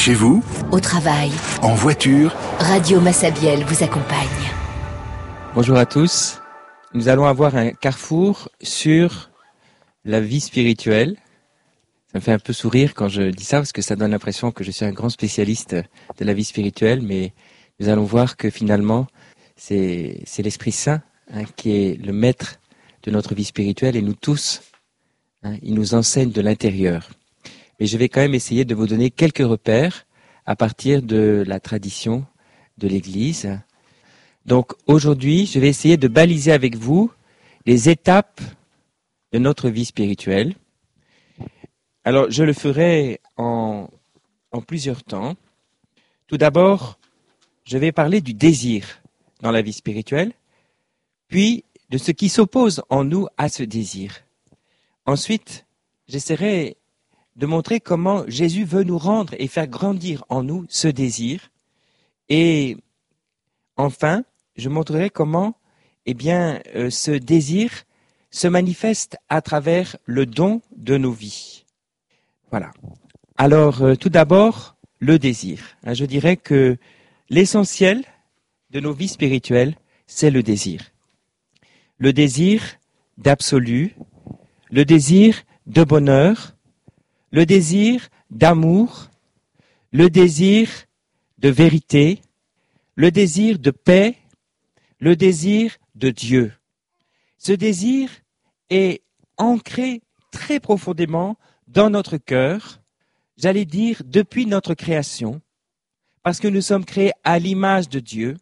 Chez vous, au travail, en voiture, Radio Massabielle vous accompagne. Bonjour à tous. Nous allons avoir un carrefour sur la vie spirituelle. Ça me fait un peu sourire quand je dis ça parce que ça donne l'impression que je suis un grand spécialiste de la vie spirituelle, mais nous allons voir que finalement c'est l'Esprit Saint qui est le maître de notre vie spirituelle et nous tous, il nous enseigne de l'intérieur. Mais je vais quand même essayer de vous donner quelques repères à partir de la tradition de l'Église. Donc aujourd'hui, je vais essayer de baliser avec vous les étapes de notre vie spirituelle. Alors, je le ferai en plusieurs temps. Tout d'abord, je vais parler du désir dans la vie spirituelle, puis de ce qui s'oppose en nous à ce désir. Ensuite, j'essaierai de montrer comment Jésus veut nous rendre et faire grandir en nous ce désir. Et enfin, je montrerai comment ce désir se manifeste à travers le don de nos vies. Voilà. Alors, tout d'abord, le désir. Je dirais que l'essentiel de nos vies spirituelles, c'est le désir. Le désir d'absolu, le désir de bonheur, le désir d'amour, le désir de vérité, le désir de paix, le désir de Dieu. Ce désir est ancré très profondément dans notre cœur, j'allais dire depuis notre création, parce que nous sommes créés à l'image de Dieu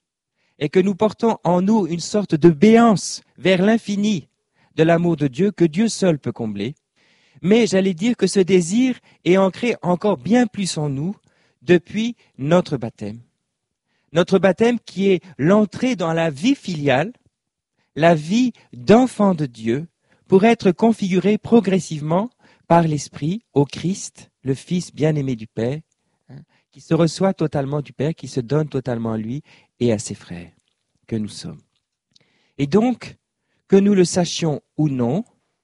et que nous portons en nous une sorte de béance vers l'infini de l'amour de Dieu que Dieu seul peut combler. Mais j'allais dire que ce désir est ancré encore bien plus en nous depuis notre baptême. Notre baptême qui est l'entrée dans la vie filiale, la vie d'enfant de Dieu, pour être configuré progressivement par l'Esprit au Christ, le Fils bien-aimé du Père, qui se reçoit totalement du Père, qui se donne totalement à lui et à ses frères que nous sommes. Et donc, que nous le sachions ou non,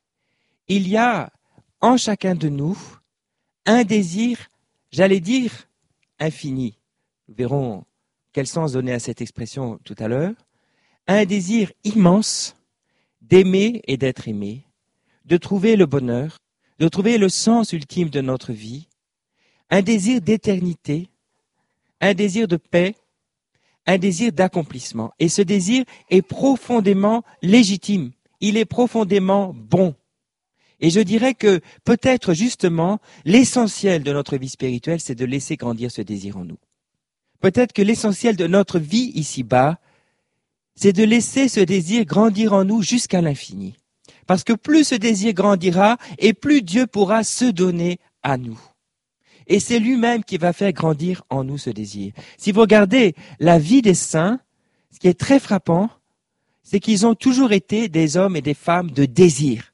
il y a en chacun de nous un désir, j'allais dire, infini. Nous verrons quel sens donner à cette expression tout à l'heure. Un désir immense d'aimer et d'être aimé, de trouver le bonheur, de trouver le sens ultime de notre vie, un désir d'éternité, un désir de paix, un désir d'accomplissement. Et ce désir est profondément légitime, il est profondément bon. Et je dirais que peut-être justement l'essentiel de notre vie spirituelle, c'est de laisser grandir ce désir en nous. Peut-être que l'essentiel de notre vie ici-bas, c'est de laisser ce désir grandir en nous jusqu'à l'infini. Parce que plus ce désir grandira et plus Dieu pourra se donner à nous. Et c'est lui-même qui va faire grandir en nous ce désir. Si vous regardez la vie des saints, ce qui est très frappant, c'est qu'ils ont toujours été des hommes et des femmes de désir.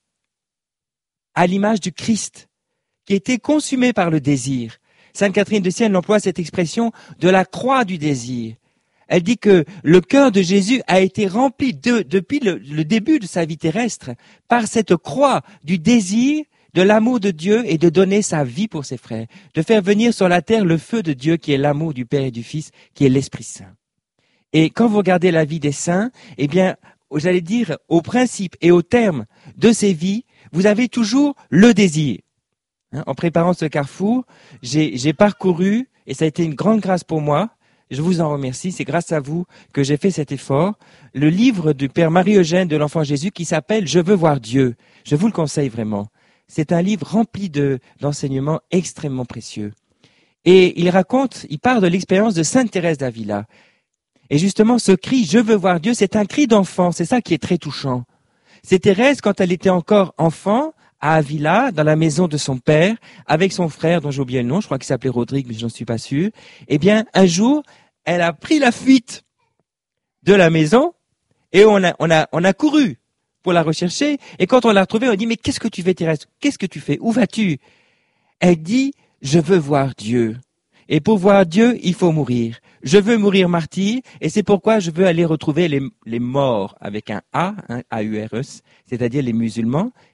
À l'image du Christ, qui était consumé par le désir. Sainte Catherine de Sienne emploie cette expression de la croix du désir. Elle dit que le cœur de Jésus a été rempli depuis le début de sa vie terrestre par cette croix du désir, de l'amour de Dieu et de donner sa vie pour ses frères, de faire venir sur la terre le feu de Dieu qui est l'amour du Père et du Fils, qui est l'Esprit Saint. Et quand vous regardez la vie des saints, j'allais dire au principe et au terme de ces vies, vous avez toujours le désir. En préparant ce carrefour, j'ai parcouru, et ça a été une grande grâce pour moi, je vous en remercie, c'est grâce à vous que j'ai fait cet effort, le livre du Père Marie-Eugène de l'Enfant Jésus qui s'appelle « Je veux voir Dieu ». Je vous le conseille vraiment. C'est un livre rempli d'enseignements extrêmement précieux. Et il part de l'expérience de Sainte Thérèse d'Avila. Et justement, ce cri « Je veux voir Dieu », c'est un cri d'enfant, c'est ça qui est très touchant. C'est Thérèse, quand elle était encore enfant, à Avila, dans la maison de son père, avec son frère, dont j'ai oublié le nom, je crois qu'il s'appelait Rodrigue, mais je n'en suis pas sûr. Un jour, elle a pris la fuite de la maison, et on a couru pour la rechercher, et quand on l'a retrouvée, on dit, mais qu'est-ce que tu fais, Thérèse? Qu'est-ce que tu fais? Où vas-tu? Elle dit, je veux voir Dieu. Et pour voir Dieu, il faut mourir. Je veux mourir martyr, et c'est pourquoi je veux aller retrouver les morts avec un A, A-U-R-E, c'est-à-dire les musulmans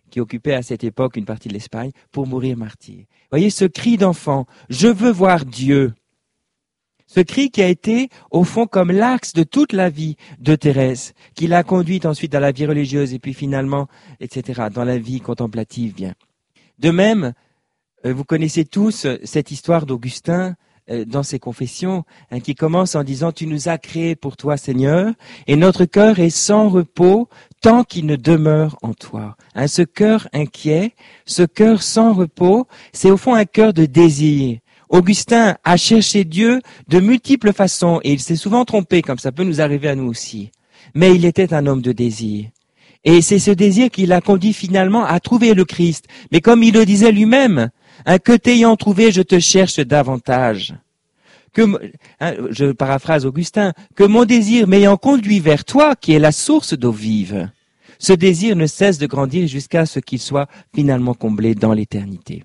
qui occupait à cette époque une partie de l'Espagne, pour mourir martyr. Voyez ce cri d'enfant, je veux voir Dieu. Ce cri qui a été, au fond, comme l'axe de toute la vie de Thérèse, qui l'a conduite ensuite dans la vie religieuse et puis finalement, etc., dans la vie contemplative, bien. De même, vous connaissez tous cette histoire d'Augustin dans ses confessions, qui commence en disant « Tu nous as créés pour toi, Seigneur, et notre cœur est sans repos tant qu'il ne demeure en toi. » Ce cœur inquiet, ce cœur sans repos, c'est au fond un cœur de désir. Augustin a cherché Dieu de multiples façons et il s'est souvent trompé, comme ça peut nous arriver à nous aussi. Mais il était un homme de désir. Et c'est ce désir qui l'a conduit finalement à trouver le Christ. Mais comme il le disait lui-même, que t'ayant trouvé, je te cherche davantage. Je paraphrase Augustin, que mon désir m'ayant conduit vers toi, qui est la source d'eau vive, ce désir ne cesse de grandir jusqu'à ce qu'il soit finalement comblé dans l'éternité.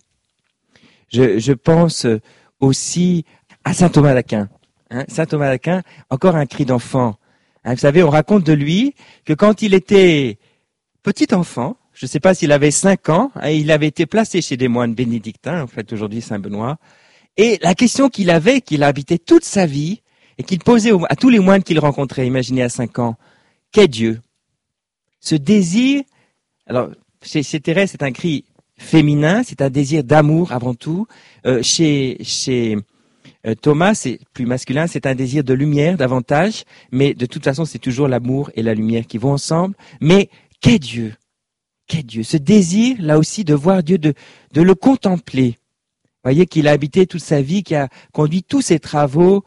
Je pense aussi à saint Thomas d'Aquin. Saint Thomas d'Aquin, encore un cri d'enfant. Vous savez, on raconte de lui que quand il était petit enfant, je ne sais pas s'il avait 5 ans, il avait été placé chez des moines bénédictins, en fait aujourd'hui Saint-Benoît, et la question qu'il avait, qu'il a habité toute sa vie, et qu'il posait à tous les moines qu'il rencontrait, imaginez à 5 ans, qu'est Dieu? Ce désir, alors chez Thérèse c'est un cri féminin, c'est un désir d'amour avant tout. Chez Thomas, c'est plus masculin, c'est un désir de lumière davantage, mais de toute façon, c'est toujours l'amour et la lumière qui vont ensemble. Mais qu'est Dieu? Qu'est Dieu? Ce désir, là aussi, de voir Dieu, de le contempler. Vous voyez qu'il a habité toute sa vie, qui a conduit tous ses travaux,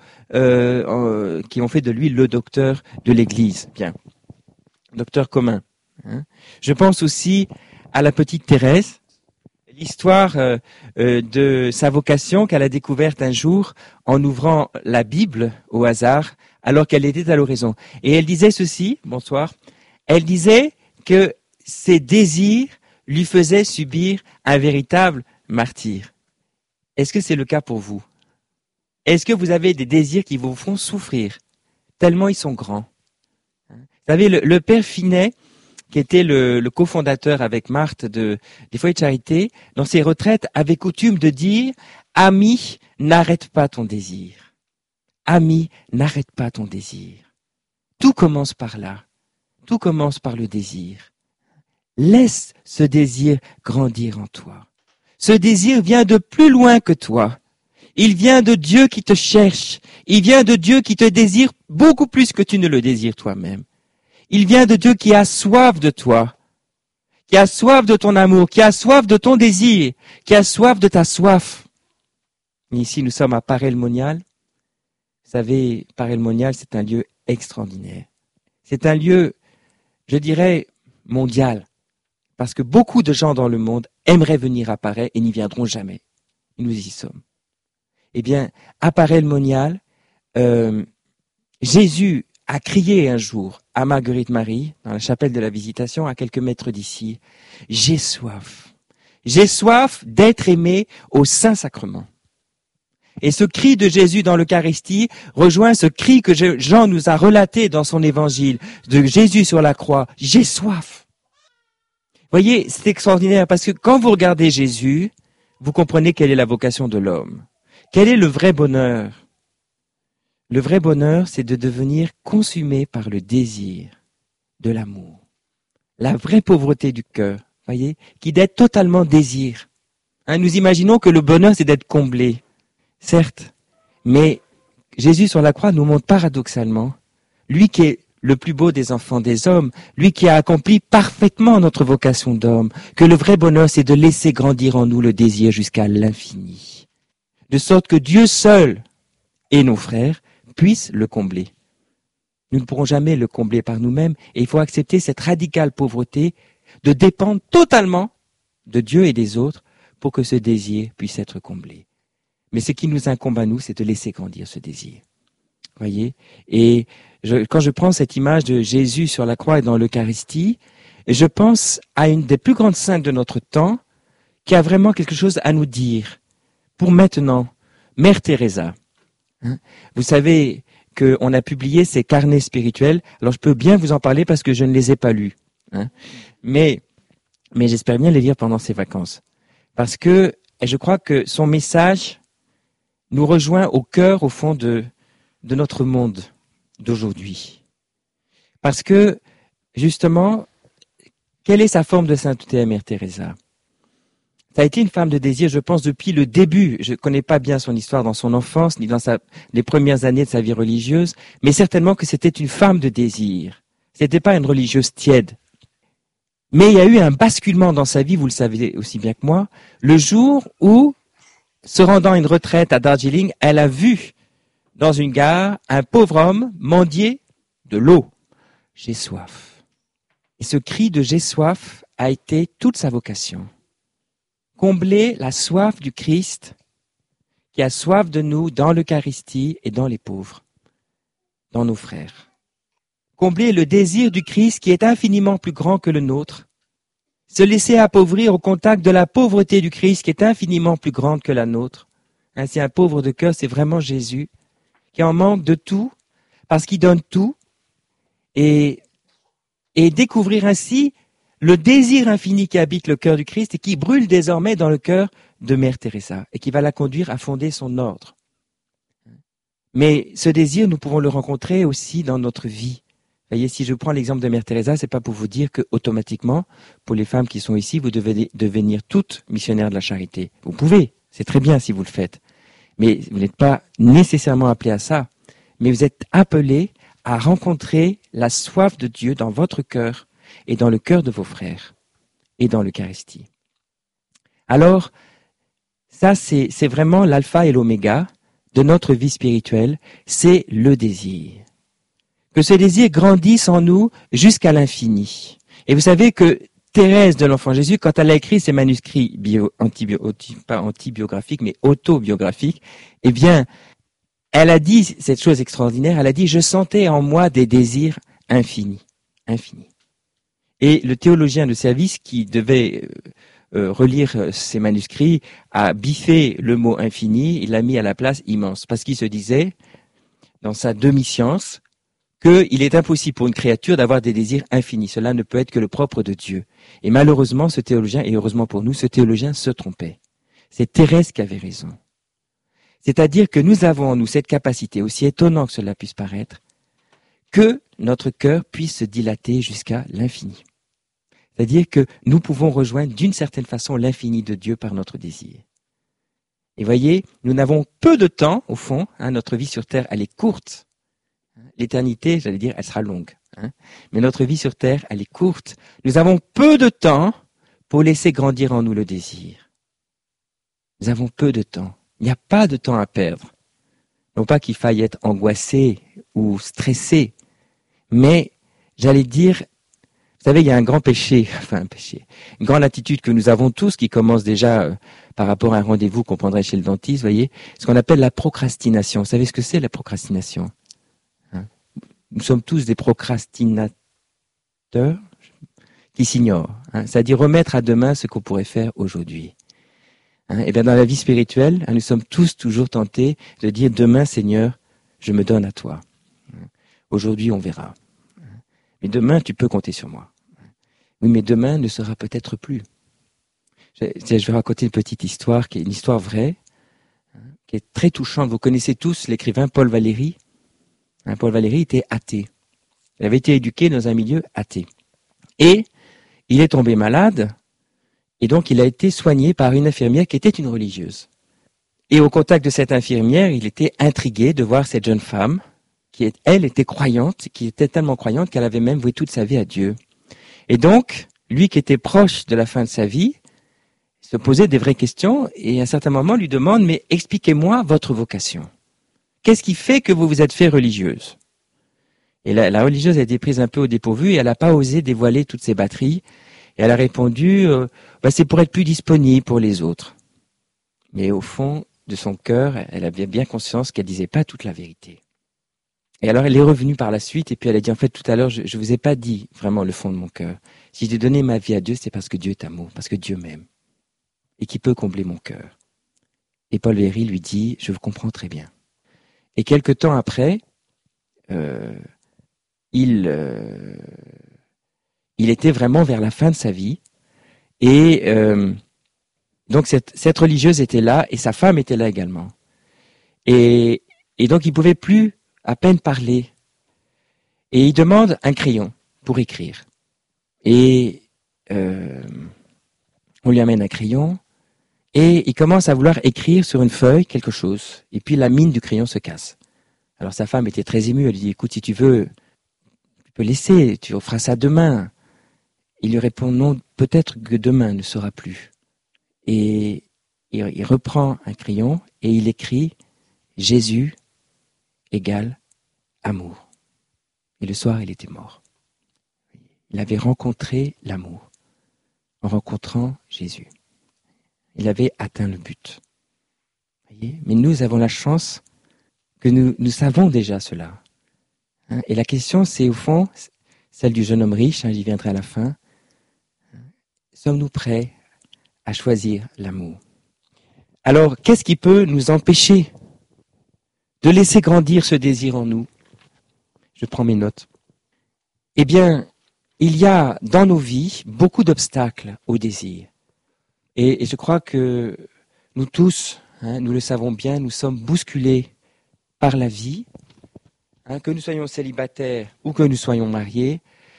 qui ont fait de lui le docteur de l'Église. Bien, docteur commun. Je pense aussi à la petite Thérèse. L'histoire de sa vocation qu'elle a découverte un jour en ouvrant la Bible au hasard alors qu'elle était à l'horizon. Et elle disait ceci, bonsoir, elle disait que ses désirs lui faisaient subir un véritable martyre. Est-ce que c'est le cas pour vous? Est-ce que vous avez des désirs qui vous font souffrir tellement ils sont grands? Vous savez, le père Finet, qui était le cofondateur avec Marthe des foyers de charité, dans ses retraites, avait coutume de dire « Ami, n'arrête pas ton désir. Ami, n'arrête pas ton désir. » Tout commence par là. Tout commence par le désir. Laisse ce désir grandir en toi. Ce désir vient de plus loin que toi. Il vient de Dieu qui te cherche. Il vient de Dieu qui te désire beaucoup plus que tu ne le désires toi-même. Il vient de Dieu qui a soif de toi, qui a soif de ton amour, qui a soif de ton désir, qui a soif de ta soif. Et ici, nous sommes à Paray-le-Monial. Vous savez, Paray-le-Monial, c'est un lieu extraordinaire. C'est un lieu, je dirais, mondial. Parce que beaucoup de gens dans le monde aimeraient venir à Paray et n'y viendront jamais. Et nous y sommes. Eh bien, à Paray-le-Monial, Jésus a crié un jour à Marguerite Marie, dans la chapelle de la Visitation, à quelques mètres d'ici, « J'ai soif. J'ai soif d'être aimé au Saint-Sacrement. » Et ce cri de Jésus dans l'Eucharistie rejoint ce cri que Jean nous a relaté dans son évangile, de Jésus sur la croix, « J'ai soif. » Voyez, c'est extraordinaire parce que quand vous regardez Jésus, vous comprenez quelle est la vocation de l'homme. Quel est le vrai bonheur? Le vrai bonheur, c'est de devenir consumé par le désir de l'amour. La vraie pauvreté du cœur, voyez, qui d'être totalement désir. Nous imaginons que le bonheur, c'est d'être comblé. Certes, mais Jésus sur la croix nous montre paradoxalement, lui qui est le plus beau des enfants des hommes, lui qui a accompli parfaitement notre vocation d'homme, que le vrai bonheur, c'est de laisser grandir en nous le désir jusqu'à l'infini. De sorte que Dieu seul et nos frères puissent le combler. Nous ne pourrons jamais le combler par nous-mêmes et il faut accepter cette radicale pauvreté de dépendre totalement de Dieu et des autres pour que ce désir puisse être comblé. Mais ce qui nous incombe à nous, c'est de laisser grandir ce désir. Voyez? Et quand je prends cette image de Jésus sur la croix et dans l'Eucharistie, je pense à une des plus grandes saintes de notre temps qui a vraiment quelque chose à nous dire. Pour maintenant, Mère Teresa. Vous savez qu'on a publié ces carnets spirituels. Alors je peux bien vous en parler parce que je ne les ai pas lus. Mais mais j'espère bien les lire pendant ces vacances. Parce que je crois que son message nous rejoint au cœur, au fond, de notre monde d'aujourd'hui. Parce que, justement, quelle est sa forme de sainteté à Mère Teresa? Ça a été une femme de désir, je pense, depuis le début. Je ne connais pas bien son histoire dans son enfance, ni dans les premières années de sa vie religieuse, mais certainement que c'était une femme de désir. C'était pas une religieuse tiède. Mais il y a eu un basculement dans sa vie, vous le savez aussi bien que moi, le jour où, se rendant à une retraite à Darjeeling, elle a vu dans une gare un pauvre homme mendier de l'eau. J'ai soif. Et ce cri de j'ai soif a été toute sa vocation. Combler la soif du Christ qui a soif de nous dans l'Eucharistie et dans les pauvres, dans nos frères. Combler le désir du Christ qui est infiniment plus grand que le nôtre. Se laisser appauvrir au contact de la pauvreté du Christ qui est infiniment plus grande que la nôtre. Ainsi, un pauvre de cœur, c'est vraiment Jésus qui en manque de tout parce qu'il donne tout et découvrir ainsi le désir infini qui habite le cœur du Christ et qui brûle désormais dans le cœur de Mère Teresa et qui va la conduire à fonder son ordre. Mais ce désir, nous pouvons le rencontrer aussi dans notre vie. Vous voyez, si je prends l'exemple de Mère Teresa, c'est pas pour vous dire que automatiquement, pour les femmes qui sont ici, vous devez devenir toutes missionnaires de la charité. Vous pouvez, c'est très bien si vous le faites. Mais vous n'êtes pas nécessairement appelés à ça. Mais vous êtes appelés à rencontrer la soif de Dieu dans votre cœur et dans le cœur de vos frères et dans l'Eucharistie. Alors, ça c'est vraiment l'alpha et l'oméga de notre vie spirituelle, c'est le désir. Que ce désir grandisse en nous jusqu'à l'infini. Et vous savez que Thérèse de l'Enfant Jésus, quand elle a écrit ses manuscrits pas antibiographiques, mais autobiographiques, eh bien, elle a dit cette chose extraordinaire, elle a dit « Je sentais en moi des désirs infinis. » Infinis. Et le théologien de service qui devait relire ses manuscrits a biffé le mot infini, il l'a mis à la place immense, parce qu'il se disait, dans sa demi-science, qu'il est impossible pour une créature d'avoir des désirs infinis. Cela ne peut être que le propre de Dieu. Et malheureusement, ce théologien, et heureusement pour nous, ce théologien se trompait. C'est Thérèse qui avait raison. C'est-à-dire que nous avons en nous cette capacité, aussi étonnant que cela puisse paraître, que notre cœur puisse se dilater jusqu'à l'infini. C'est-à-dire que nous pouvons rejoindre d'une certaine façon l'infini de Dieu par notre désir. Et voyez, nous n'avons peu de temps, au fond, notre vie sur terre, elle est courte. L'éternité, j'allais dire, elle sera longue. Mais notre vie sur terre, elle est courte. Nous avons peu de temps pour laisser grandir en nous le désir. Nous avons peu de temps. Il n'y a pas de temps à perdre. Non pas qu'il faille être angoissé ou stressé, mais j'allais dire, vous savez, il y a un grand péché, une grande attitude que nous avons tous qui commence déjà par rapport à un rendez-vous qu'on prendrait chez le dentiste, voyez, ce qu'on appelle la procrastination. Vous savez ce que c'est la procrastination ? Nous sommes tous des procrastinateurs qui s'ignorent. C'est-à-dire remettre à demain ce qu'on pourrait faire aujourd'hui. Et bien dans la vie spirituelle, nous sommes tous toujours tentés de dire demain, Seigneur, je me donne à toi. Aujourd'hui, on verra. Mais demain, tu peux compter sur moi. Oui, mais demain ne sera peut-être plus. Je vais raconter une petite histoire qui est une histoire vraie, qui est très touchante. Vous connaissez tous l'écrivain Paul Valéry. Paul Valéry était athée. Il avait été éduqué dans un milieu athée. Et il est tombé malade, et donc il a été soigné par une infirmière qui était une religieuse. Et au contact de cette infirmière, il était intrigué de voir cette jeune femme, qui elle était croyante, qui était tellement croyante qu'elle avait même voué toute sa vie à Dieu. Et donc, lui qui était proche de la fin de sa vie, se posait des vraies questions, et à un certain moment lui demande, mais expliquez-moi votre vocation. Qu'est-ce qui fait que vous vous êtes fait religieuse? Et la religieuse a été prise un peu au dépourvu et elle n'a pas osé dévoiler toutes ses batteries. Et elle a répondu, c'est pour être plus disponible pour les autres. Mais au fond de son cœur, elle avait bien conscience qu'elle disait pas toute la vérité. Et alors elle est revenue par la suite et puis elle a dit, en fait, tout à l'heure, je vous ai pas dit vraiment le fond de mon cœur. Si j'ai donné ma vie à Dieu, c'est parce que Dieu est amour, parce que Dieu m'aime. Et qui peut combler mon cœur. Et Paul Valéry lui dit, je vous comprends très bien. Et quelque temps après, il était vraiment vers la fin de sa vie, Et donc cette religieuse était là et sa femme était là également. Et donc il pouvait plus à peine parler. Et il demande un crayon pour écrire. Et on lui amène un crayon et il commence à vouloir écrire sur une feuille quelque chose. Et puis la mine du crayon se casse. Alors sa femme était très émue. Elle lui dit, écoute, si tu veux, tu peux laisser, tu feras ça demain. Il lui répond, non, peut-être que demain ne sera plus. Et il reprend un crayon et il écrit Jésus égale amour. Et le soir, il était mort. Il avait rencontré l'amour en rencontrant Jésus. Il avait atteint le but. Voyez, mais nous avons la chance que nous savons déjà cela. Et la question, c'est au fond celle du jeune homme riche, j'y viendrai à la fin. Sommes-nous prêts à choisir l'amour? Alors, qu'est-ce qui peut nous empêcher de laisser grandir ce désir en nous? Je prends mes notes. Eh bien, il y a dans nos vies beaucoup d'obstacles au désir. Et je crois que nous tous, nous le savons bien, nous sommes bousculés par la vie, que nous soyons célibataires ou que nous soyons mariés.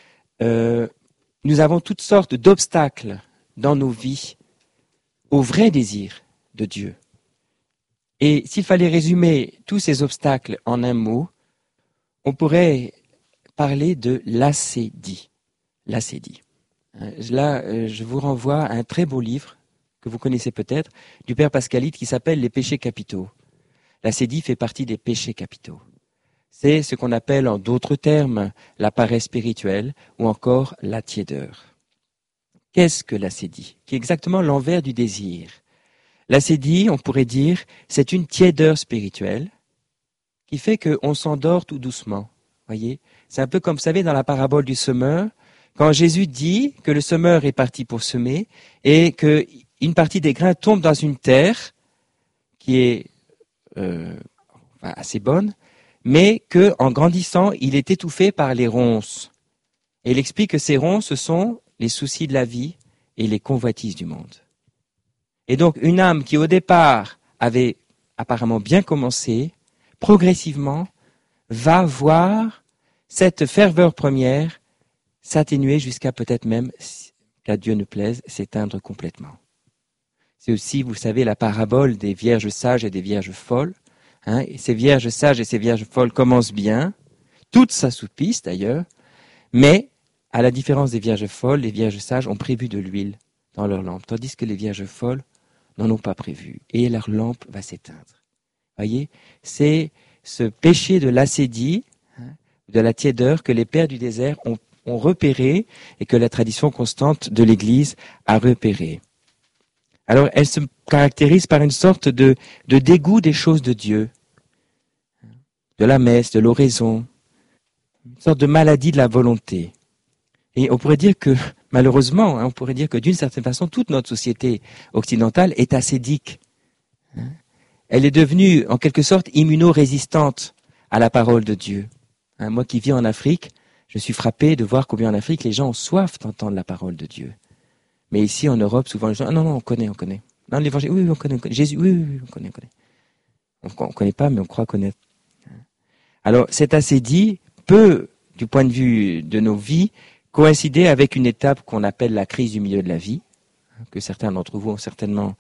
Nous avons toutes sortes d'obstacles dans nos vies au vrai désir de Dieu. Et s'il fallait résumer tous ces obstacles en un mot, on pourrait parler de l'acédie. L'acédie. Là, je vous renvoie à un très beau livre que vous connaissez peut-être, du Père Pascalite, qui s'appelle Les péchés capitaux. L'acédie fait partie des péchés capitaux. C'est ce qu'on appelle en d'autres termes la paresse spirituelle ou encore la tiédeur. Qu'est-ce que l'acédie? Qui est exactement l'envers du désir. L'acédie, on pourrait dire, c'est une tiédeur spirituelle qui fait qu'on s'endort tout doucement. Voyez, c'est un peu comme, vous savez, dans la parabole du semeur, quand Jésus dit que le semeur est parti pour semer et qu'une partie des grains tombe dans une terre qui est assez bonne, mais qu'en grandissant, il est étouffé par les ronces. Et il explique que ces ronces, ce sont les soucis de la vie et les convoitises du monde. Et donc, une âme qui, au départ, avait apparemment bien commencé, progressivement, va voir cette ferveur première s'atténuer jusqu'à peut-être même, qu'à Dieu ne plaise, s'éteindre complètement. C'est aussi, vous savez, la parabole des vierges sages et des vierges folles. Et ces vierges sages et ces vierges folles commencent bien, toutes s'assoupissent d'ailleurs, mais à la différence des vierges folles, les vierges sages ont prévu de l'huile dans leur lampe, tandis que les vierges folles n'en ont pas prévu, et leur lampe va s'éteindre. Voyez, c'est ce péché de l'acédie, de la tiédeur que les pères du désert ont repéré et que la tradition constante de l'Église a repéré. Alors, elle se caractérise par une sorte de dégoût des choses de Dieu, de la messe, de l'oraison, une sorte de maladie de la volonté. Et on pourrait dire que, malheureusement, on pourrait dire que d'une certaine façon, toute notre société occidentale est acédique. Elle est devenue, en quelque sorte, immuno-résistante à la parole de Dieu. Moi qui vis en Afrique, je suis frappé de voir combien en Afrique les gens ont soif d'entendre la parole de Dieu. Mais ici, en Europe, souvent les gens, non, on connaît. Non, l'évangile, oui, on connaît. Jésus, oui, on connaît. On connaît pas, mais on croit connaître. Alors, cet acédie peut, du point de vue de nos vies, coïncider avec une étape qu'on appelle la crise du milieu de la vie, que certains d'entre vous ont certainement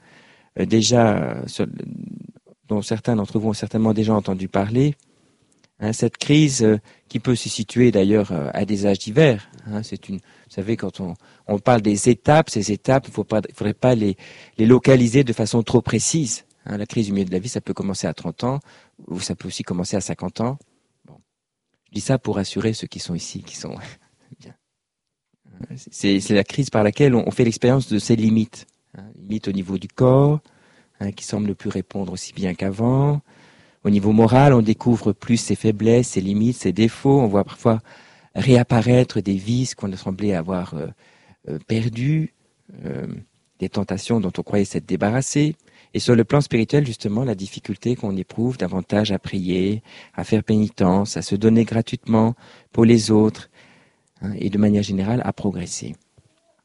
dont certains d'entre vous ont certainement déjà entendu parler. Cette crise qui peut se situer d'ailleurs à des âges divers. Vous savez, quand on parle des étapes, ces étapes, il faudrait pas les localiser de façon trop précise. La crise du milieu de la vie, ça peut commencer à 30 ans, ou ça peut aussi commencer à 50 ans. Bon. Je dis ça pour rassurer ceux qui sont ici, qui sont bien. C'est la crise par laquelle on fait l'expérience de ses limites. Limites au niveau du corps, qui semblent ne plus répondre aussi bien qu'avant. Au niveau moral, on découvre plus ses faiblesses, ses limites, ses défauts. On voit parfois réapparaître des vices qu'on a semblé avoir perdus, des tentations dont on croyait s'être débarrassé. Et sur le plan spirituel, justement, la difficulté qu'on éprouve davantage à prier, à faire pénitence, à se donner gratuitement pour les autres, et de manière générale à progresser.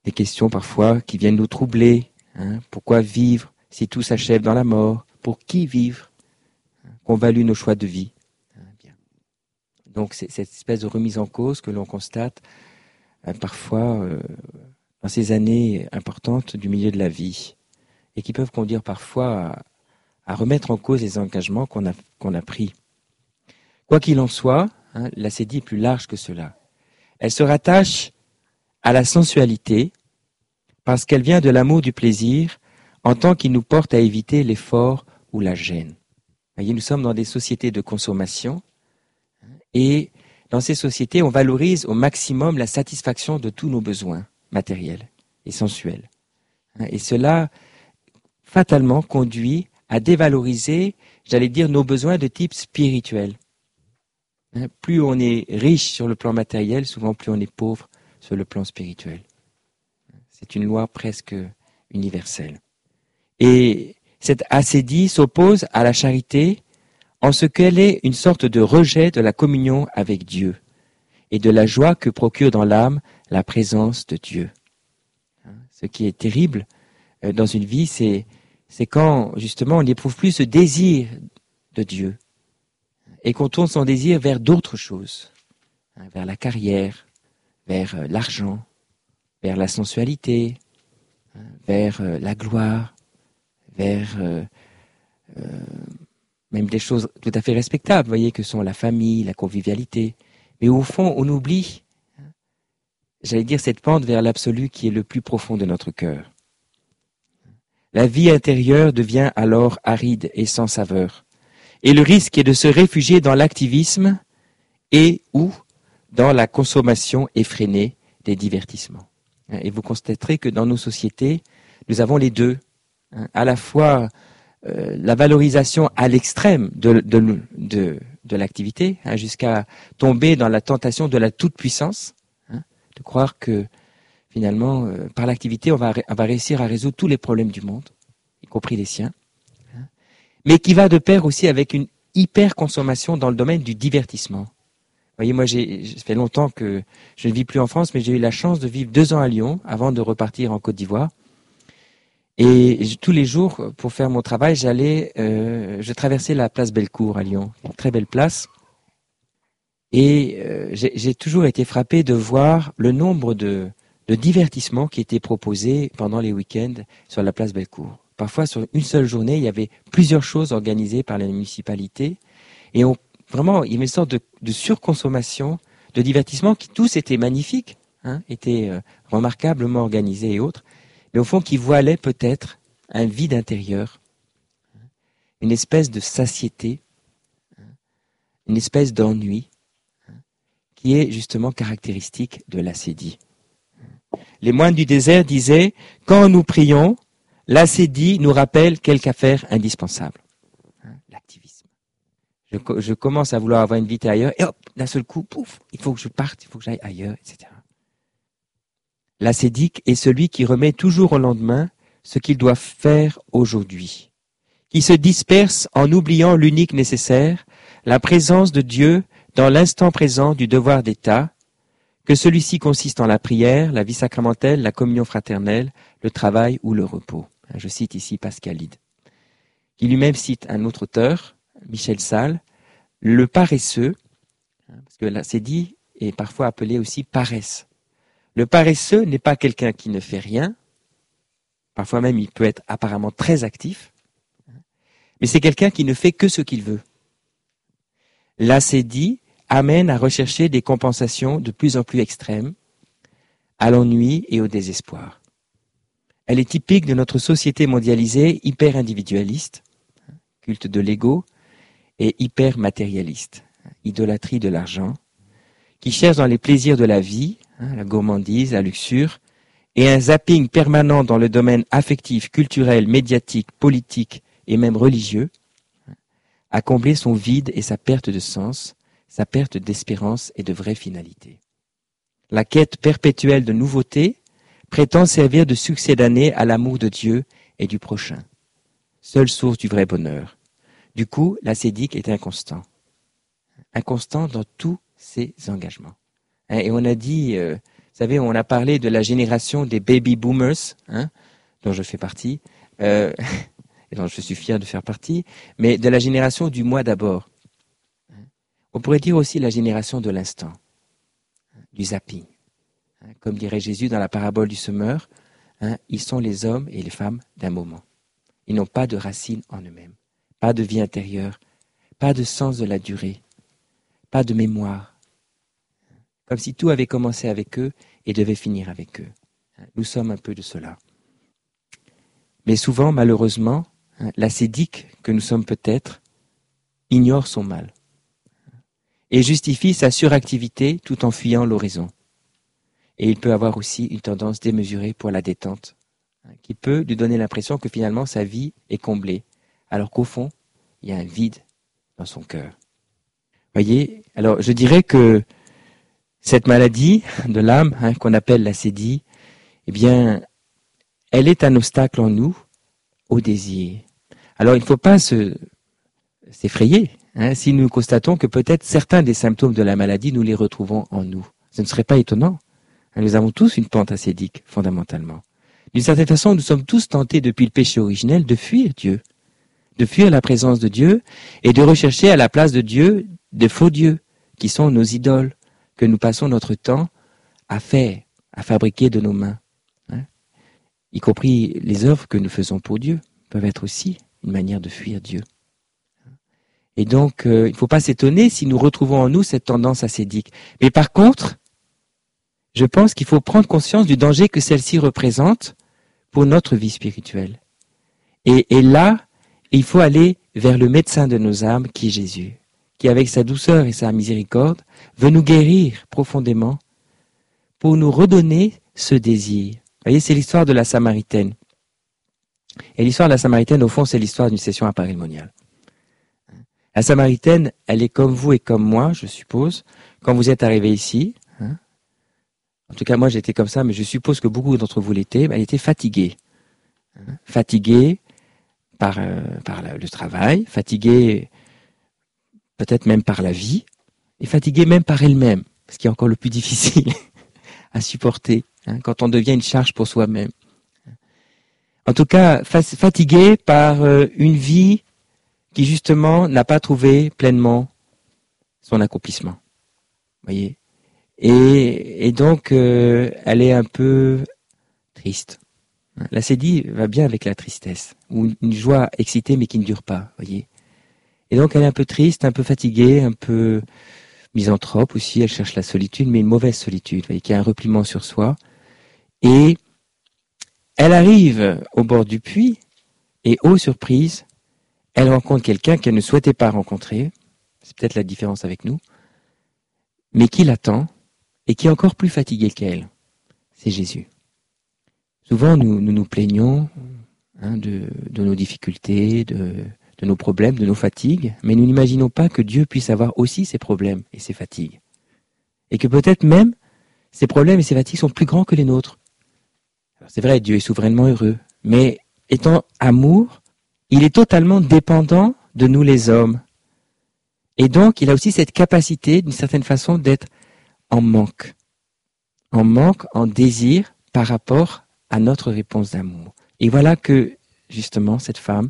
des questions parfois qui viennent nous troubler. Pourquoi vivre si tout s'achève dans la mort? Pour qui vivre? Qu'ont valu nos choix de vie? Bien. Donc c'est cette espèce de remise en cause que l'on constate parfois dans ces années importantes du milieu de la vie et qui peuvent conduire parfois à remettre en cause les engagements qu'on a pris. Quoi qu'il en soit, la CDI est plus large que cela. Elle se rattache à la sensualité parce qu'elle vient de l'amour du plaisir en tant qu'il nous porte à éviter l'effort ou la gêne. Vous voyez, nous sommes dans des sociétés de consommation et dans ces sociétés, on valorise au maximum la satisfaction de tous nos besoins matériels et sensuels. Et cela, fatalement, conduit à dévaloriser, j'allais dire, nos besoins de type spirituel. Plus on est riche sur le plan matériel, souvent plus on est pauvre sur le plan spirituel. C'est une loi presque universelle. Et cette ascédie s'oppose à la charité en ce qu'elle est une sorte de rejet de la communion avec Dieu et de la joie que procure dans l'âme la présence de Dieu. Ce qui est terrible dans une vie, c'est quand justement on n'éprouve plus ce désir de Dieu et qu'on tourne son désir vers d'autres choses, vers la carrière, vers l'argent, vers la sensualité, vers la gloire, vers même des choses tout à fait respectables, vous voyez, que sont la famille, la convivialité. Mais au fond, on oublie, j'allais dire, cette pente vers l'absolu qui est le plus profond de notre cœur. La vie intérieure devient alors aride et sans saveur. Et le risque est de se réfugier dans l'activisme et ou dans la consommation effrénée des divertissements. Et vous constaterez que dans nos sociétés, nous avons les deux. À la fois la valorisation à l'extrême de l'activité, jusqu'à tomber dans la tentation de la toute-puissance, de croire que finalement, par l'activité, on va réussir à résoudre tous les problèmes du monde, y compris les siens, mais qui va de pair aussi avec une hyper-consommation dans le domaine du divertissement. Vous voyez, moi, ça fait longtemps que je ne vis plus en France, mais j'ai eu la chance de vivre 2 ans à Lyon avant de repartir en Côte d'Ivoire. Et tous les jours, pour faire mon travail, je traversais la place Bellecour à Lyon, une très belle place. Et j'ai toujours été frappé de voir le nombre de divertissements qui étaient proposés pendant les week-ends sur la place Bellecour. Parfois, sur une seule journée, il y avait plusieurs choses organisées par la municipalité. Et vraiment, il y avait une sorte de surconsommation de divertissements qui tous étaient magnifiques, étaient remarquablement organisés et autres. Mais au fond, qui voilait peut-être un vide intérieur, une espèce de satiété, une espèce d'ennui, qui est justement caractéristique de l'ascédie. Les moines du désert disaient, quand nous prions, l'ascédie nous rappelle quelque affaire indispensable. L'activisme. Je commence à vouloir avoir une vie ailleurs, et hop, d'un seul coup, pouf, il faut que je parte, il faut que j'aille ailleurs, etc. L'ascédique est celui qui remet toujours au lendemain ce qu'il doit faire aujourd'hui, qui se disperse en oubliant l'unique nécessaire, la présence de Dieu dans l'instant présent du devoir d'État, que celui-ci consiste en la prière, la vie sacramentelle, la communion fraternelle, le travail ou le repos. Je cite ici Pascalide, qui lui-même cite un autre auteur, Michel Salle, le paresseux, parce que l'ascédie est parfois appelée aussi paresse. Le paresseux n'est pas quelqu'un qui ne fait rien, parfois même il peut être apparemment très actif, mais c'est quelqu'un qui ne fait que ce qu'il veut. L'ascédie amène à rechercher des compensations de plus en plus extrêmes, à l'ennui et au désespoir. Elle est typique de notre société mondialisée hyper individualiste, culte de l'ego, et hyper matérialiste, idolâtrie de l'argent, qui cherche dans les plaisirs de la vie, la gourmandise, la luxure, et un zapping permanent dans le domaine affectif, culturel, médiatique, politique et même religieux, à combler son vide et sa perte de sens, sa perte d'espérance et de vraie finalité. La quête perpétuelle de nouveautés prétend servir de succédané à l'amour de Dieu et du prochain, seule source du vrai bonheur. Du coup, l'ascédique est inconstant dans tous ses engagements. Et on a dit Vous savez, on a parlé de la génération des baby boomers, dont je fais partie, et dont je suis fier de faire partie, mais de la génération du moi d'abord. On pourrait dire aussi la génération de l'instant, du zapping. Comme dirait Jésus dans la parabole du semeur, ils sont les hommes et les femmes d'un moment. Ils n'ont pas de racines en eux-mêmes, pas de vie intérieure, pas de sens de la durée, pas de mémoire. Comme si tout avait commencé avec eux et devait finir avec eux. Nous sommes un peu de cela. Mais souvent, malheureusement, la sédique que nous sommes peut-être ignore son mal et justifie sa suractivité tout en fuyant l'horizon. Et il peut avoir aussi une tendance démesurée pour la détente, qui peut lui donner l'impression que finalement sa vie est comblée, alors qu'au fond, il y a un vide dans son cœur. Voyez, alors je dirais que cette maladie de l'âme, qu'on appelle la sédie, eh bien, elle est un obstacle en nous au désir. Alors il ne faut pas s'effrayer si nous constatons que peut-être certains des symptômes de la maladie, nous les retrouvons en nous. Ce ne serait pas étonnant. Nous avons tous une pente acédique, fondamentalement. D'une certaine façon, nous sommes tous tentés depuis le péché originel de fuir Dieu, de fuir la présence de Dieu et de rechercher à la place de Dieu de faux dieux, qui sont nos idoles, que nous passons notre temps à faire, à fabriquer de nos mains. Y compris les œuvres que nous faisons pour Dieu peuvent être aussi une manière de fuir Dieu. Et donc, il ne faut pas s'étonner si nous retrouvons en nous cette tendance ascétique. Mais par contre, je pense qu'il faut prendre conscience du danger que celle-ci représente pour notre vie spirituelle. Et là, il faut aller vers le médecin de nos âmes, qui est Jésus, qui avec sa douceur et sa miséricorde veut nous guérir profondément pour nous redonner ce désir. Vous voyez, c'est l'histoire de la Samaritaine. Et l'histoire de la Samaritaine, au fond, c'est l'histoire d'une session appareil-moniale. La Samaritaine, elle est comme vous et comme moi, je suppose, quand vous êtes arrivés ici. En tout cas, moi, j'étais comme ça, mais je suppose que beaucoup d'entre vous l'étaient. Elle était fatiguée. Fatiguée par le travail, fatiguée peut-être même par la vie, et fatiguée même par elle-même, ce qui est encore le plus difficile à supporter, quand on devient une charge pour soi-même. En tout cas, fatiguée par une vie qui justement n'a pas trouvé pleinement son accomplissement. Voyez. Et donc, elle est un peu triste. La sédie va bien avec la tristesse, ou une joie excitée mais qui ne dure pas, voyez. Et donc elle est un peu triste, un peu fatiguée, un peu misanthrope aussi, elle cherche la solitude, mais une mauvaise solitude, voyez, qui a un repliement sur soi. Et elle arrive au bord du puits, et ô surprise, elle rencontre quelqu'un qu'elle ne souhaitait pas rencontrer, c'est peut-être la différence avec nous, mais qui l'attend, et qui est encore plus fatigué qu'elle, c'est Jésus. Souvent, nous plaignons de nos difficultés, de nos problèmes, de nos fatigues, mais nous n'imaginons pas que Dieu puisse avoir aussi ses problèmes et ses fatigues. Et que peut-être même, ses problèmes et ses fatigues sont plus grands que les nôtres. Alors, c'est vrai, Dieu est souverainement heureux, mais étant amour, il est totalement dépendant de nous les hommes. Et donc, il a aussi cette capacité, d'une certaine façon, d'être en manque, en désir par rapport à notre réponse d'amour. Et voilà que, justement, cette femme,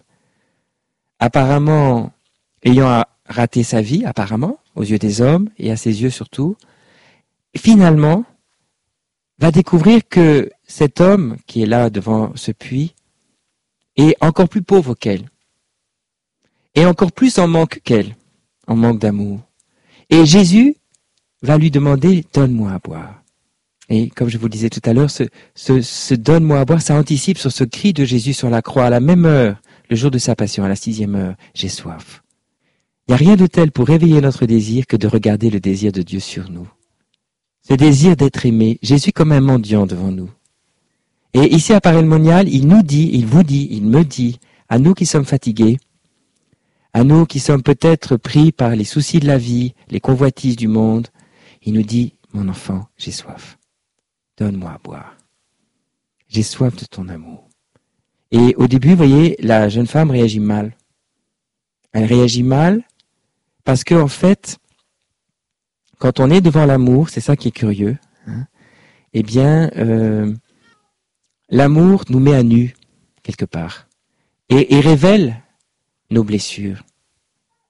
apparemment ayant raté sa vie, apparemment, aux yeux des hommes et à ses yeux surtout, finalement, va découvrir que cet homme qui est là devant ce puits est encore plus pauvre qu'elle, et encore plus en manque qu'elle, en manque d'amour. Et Jésus va lui demander « donne-moi à boire ». Et comme je vous le disais tout à l'heure, ce donne-moi à boire, ça anticipe sur ce cri de Jésus sur la croix à la même heure, le jour de sa passion, à la 6e heure, j'ai soif. Il n'y a rien de tel pour réveiller notre désir que de regarder le désir de Dieu sur nous. Ce désir d'être aimé, Jésus comme un mendiant devant nous. Et ici à Appareil-Monial, il nous dit, il vous dit, il me dit, à nous qui sommes fatigués, à nous qui sommes peut-être pris par les soucis de la vie, les convoitises du monde, il nous dit, mon enfant, j'ai soif. Donne-moi à boire. J'ai soif de ton amour. Et au début, vous voyez, la jeune femme réagit mal. Elle réagit mal parce que, en fait, quand on est devant l'amour, c'est ça qui est curieux, eh bien, l'amour nous met à nu, quelque part, et révèle nos blessures. Voyez ?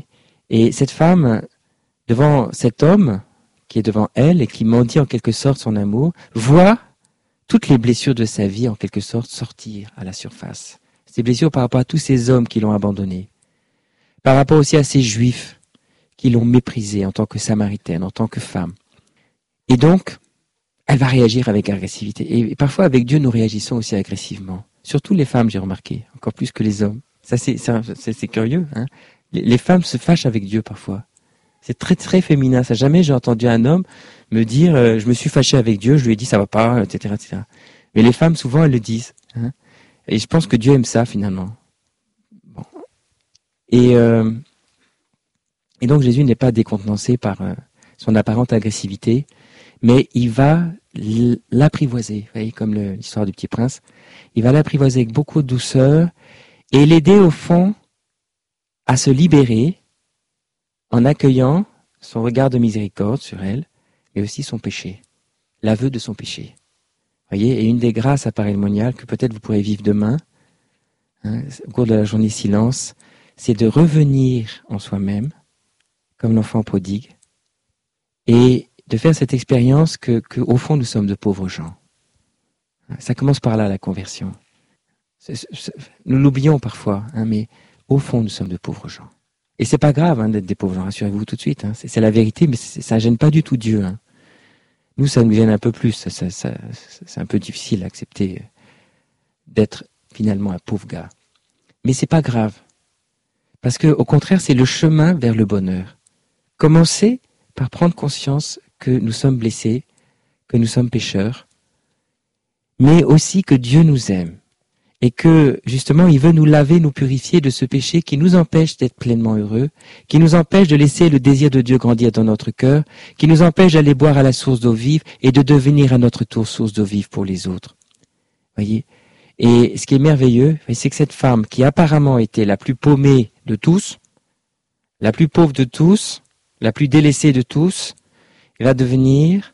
Et cette femme, devant cet homme qui est devant elle et qui mendie en quelque sorte son amour, voit toutes les blessures de sa vie en quelque sorte sortir à la surface. Ces blessures par rapport à tous ces hommes qui l'ont abandonnée, par rapport aussi à ces juifs qui l'ont méprisée en tant que samaritaine, en tant que femme. Et donc, elle va réagir avec agressivité. Et parfois avec Dieu, nous réagissons aussi agressivement. Surtout les femmes, j'ai remarqué, encore plus que les hommes. Ça, c'est curieux, hein. Les femmes se fâchent avec Dieu parfois. C'est très très féminin. Ça, jamais j'ai entendu un homme me dire je me suis fâché avec Dieu, je lui ai dit ça va pas, etc., etc. Mais les femmes souvent elles le disent. Hein. Et je pense que Dieu aime ça finalement. Bon. Et donc Jésus n'est pas décontenancé par son apparente agressivité, mais il va l'apprivoiser. Vous voyez, comme l'histoire du Petit Prince. Il va l'apprivoiser avec beaucoup de douceur et l'aider au fond à se libérer en accueillant son regard de miséricorde sur elle, mais aussi son péché, l'aveu de son péché. Voyez, et une des grâces à parémoniales que peut-être vous pourrez vivre demain, hein, au cours de la journée silence, c'est de revenir en soi-même, comme l'enfant prodigue, et de faire cette expérience que au fond nous sommes de pauvres gens. Ça commence par là, la conversion. Nous l'oublions parfois, hein, mais au fond nous sommes de pauvres gens. Et c'est pas grave d'être des pauvres gens, rassurez-vous tout de suite. Hein. C'est la vérité, mais ça gêne pas du tout Dieu. Hein. Nous, ça nous gêne un peu plus. C'est un peu difficile à accepter d'être finalement un pauvre gars. Mais c'est pas grave. Parce que, au contraire, c'est le chemin vers le bonheur. Commencez par prendre conscience que nous sommes blessés, que nous sommes pécheurs, mais aussi que Dieu nous aime. Et que, justement, il veut nous laver, nous purifier de ce péché qui nous empêche d'être pleinement heureux, qui nous empêche de laisser le désir de Dieu grandir dans notre cœur, qui nous empêche d'aller boire à la source d'eau vive et de devenir à notre tour source d'eau vive pour les autres. Voyez ? Et ce qui est merveilleux, c'est que cette femme, qui apparemment était la plus paumée de tous, la plus pauvre de tous, la plus délaissée de tous, va devenir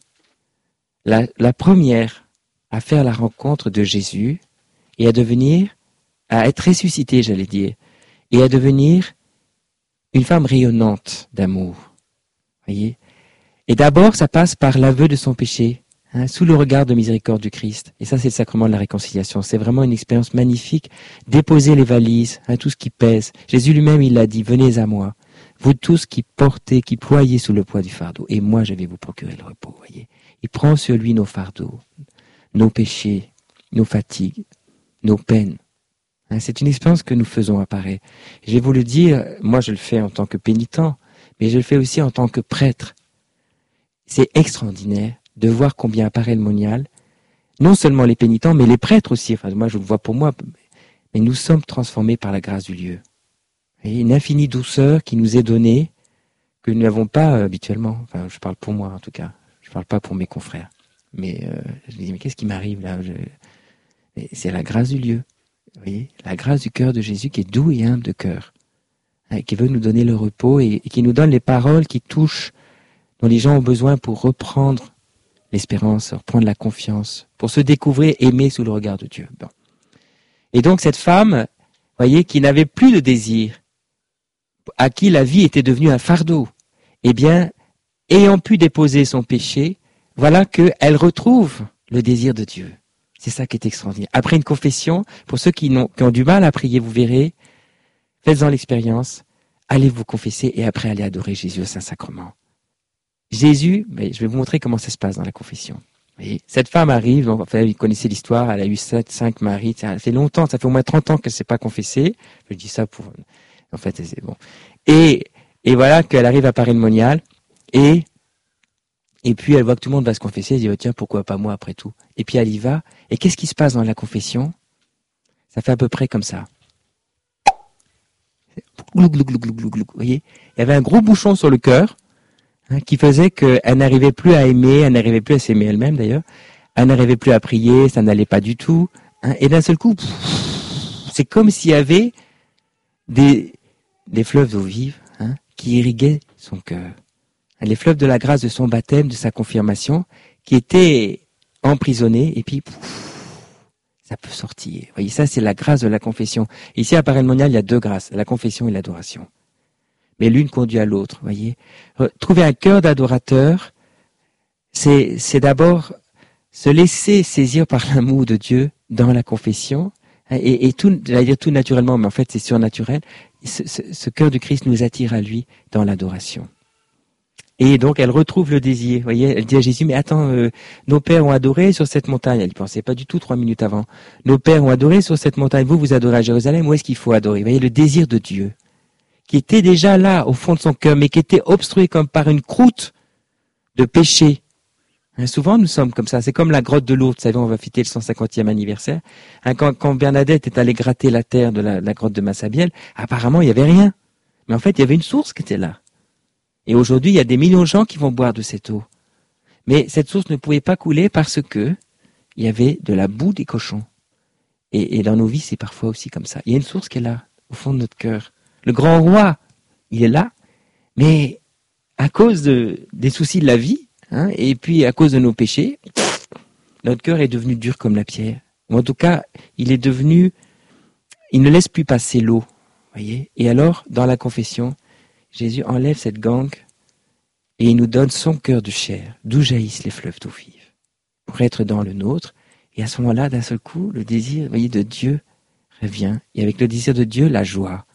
la première à faire la rencontre de Jésus, et à être ressuscitée, j'allais dire, et à devenir une femme rayonnante d'amour. Voyez ? Et d'abord, ça passe par l'aveu de son péché, hein, sous le regard de miséricorde du Christ. Et ça, c'est le sacrement de la réconciliation. C'est vraiment une expérience magnifique. Déposer les valises, hein, tout ce qui pèse. Jésus lui-même, il l'a dit, venez à moi, vous tous qui portez, qui ployez sous le poids du fardeau, et moi, je vais vous procurer le repos. Voyez ? Il prend sur lui nos fardeaux, nos péchés, nos fatigues, nos peines. C'est une expérience que nous faisons apparaître. Je vais vous le dire, moi je le fais en tant que pénitent, mais je le fais aussi en tant que prêtre. C'est extraordinaire de voir combien apparaît le monial, non seulement les pénitents, mais les prêtres aussi. Enfin, moi je le vois pour moi, mais nous sommes transformés par la grâce du lieu. Et une infinie douceur qui nous est donnée, que nous n'avons pas habituellement. Enfin, je parle pour moi en tout cas. Je parle pas pour mes confrères. Mais je me dis, mais qu'est-ce qui m'arrive là ? Et c'est la grâce du lieu, vous voyez, la grâce du cœur de Jésus qui est doux et humble de cœur, hein, qui veut nous donner le repos et qui nous donne les paroles qui touchent, dont les gens ont besoin pour reprendre l'espérance, reprendre la confiance, pour se découvrir aimé sous le regard de Dieu. Bon. Et donc cette femme, voyez, qui n'avait plus de désir, à qui la vie était devenue un fardeau, eh bien, ayant pu déposer son péché, voilà qu'elle retrouve le désir de Dieu. C'est ça qui est extraordinaire. Après une confession, pour ceux qui ont du mal à prier, vous verrez, faites-en l'expérience, allez vous confesser et après allez adorer Jésus au Saint-Sacrement. Jésus, mais je vais vous montrer comment ça se passe dans la confession. Vous voyez, cette femme arrive, donc, enfin, vous connaissez l'histoire, elle a eu 5 maris, ça fait longtemps, ça fait au moins 30 ans qu'elle ne s'est pas confessée. Je dis ça pour... En fait, c'est bon. Et voilà qu'elle arrive à Paray-le-Monial et puis elle voit que tout le monde va se confesser, elle dit, oh, tiens, pourquoi pas moi après tout. Et puis elle y va. Et qu'est-ce qui se passe dans la confession ? Ça fait à peu près comme ça. Glou, glou, glou, glou, glou, glou. Vous voyez ? Il y avait un gros bouchon sur le cœur, hein, qui faisait qu'elle n'arrivait plus à aimer, elle n'arrivait plus à s'aimer elle-même d'ailleurs, elle n'arrivait plus à prier, ça n'allait pas du tout. Hein, et d'un seul coup, c'est comme s'il y avait des fleuves d'eau vive, hein, qui irriguaient son cœur. Les fleuves de la grâce de son baptême, de sa confirmation, qui était emprisonné, et puis ça peut sortir. Vous voyez, ça c'est la grâce de la confession. Ici à Parrain Monial, il y a deux grâces, la confession et l'adoration. Mais l'une conduit à l'autre, vous voyez. Trouver un cœur d'adorateur, c'est d'abord se laisser saisir par l'amour de Dieu dans la confession, et tout, j'allais dire tout naturellement, mais en fait c'est surnaturel. Ce cœur du Christ nous attire à lui dans l'adoration. Et donc elle retrouve le désir, vous voyez, elle dit à Jésus, mais attends, nos pères ont adoré sur cette montagne, elle n'y pensait pas du tout 3 minutes avant, nos pères ont adoré sur cette montagne, vous adorez à Jérusalem, où est-ce qu'il faut adorer? Vous voyez, le désir de Dieu, qui était déjà là, au fond de son cœur, mais qui était obstrué comme par une croûte de péché. Hein, souvent nous sommes comme ça, c'est comme la grotte de Lourdes, vous savez, on va fêter le 150e anniversaire, hein, quand Bernadette est allée gratter la terre de la grotte de Massabielle, apparemment il n'y avait rien, mais en fait il y avait une source qui était là. Et aujourd'hui, il y a des millions de gens qui vont boire de cette eau. Mais cette source ne pouvait pas couler parce que il y avait de la boue des cochons. Et dans nos vies, c'est parfois aussi comme ça. Il y a une source qui est là, au fond de notre cœur. Le grand roi, il est là, mais à cause des soucis de la vie, hein, et puis à cause de nos péchés, notre cœur est devenu dur comme la pierre. Ou en tout cas, il ne laisse plus passer l'eau. Voyez. Et alors, dans la confession, Jésus enlève cette gangue et il nous donne son cœur de chair, d'où jaillissent les fleuves d'eau vive, pour être dans le nôtre. Et à ce moment-là, d'un seul coup, le désir, voyez, de Dieu revient. Et avec le désir de Dieu, la joie.